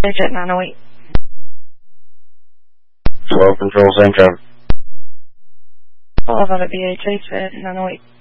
Digit 908. 12 Control, same traffic. 12 out of BHH at 908.